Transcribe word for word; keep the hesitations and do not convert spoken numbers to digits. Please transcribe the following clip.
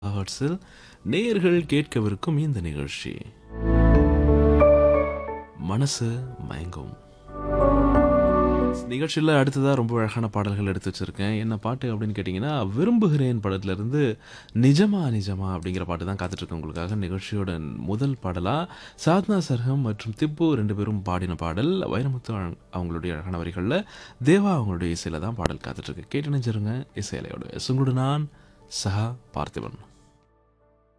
ஹெர்ட்ஸில் நேயர்கள் கேட்கவிருக்கும் இந்த நிகழ்ச்சி மனசு மயங்கும். நிகழ்ச்சியில் அடுத்ததாக ரொம்ப அழகான பாடல்கள் எடுத்து வச்சிருக்கேன். என்ன பாட்டு அப்படின்னு கேட்டிங்கன்னா, விரும்புகிறேன் படத்துலேருந்து நிஜமா நிஜமா அப்படிங்கிற பாட்டு தான் காத்துட்ருக்கு உங்களுக்காக. நிகழ்ச்சியோட முதல் பாடலாக சாத்னா சர்கம் மற்றும் திப்பு ரெண்டு பேரும் பாடின பாடல். வைரமுத்து அழ- அவங்களுடைய அழகான வரிகளில், தேவா அவங்களுடைய இசையில் தான் பாடல் காத்துட்ருக்கு. கேட்டு நினைச்சிருங்க. இசையலையோட சுங்குடு நான் சஹா பார்த்திபன்.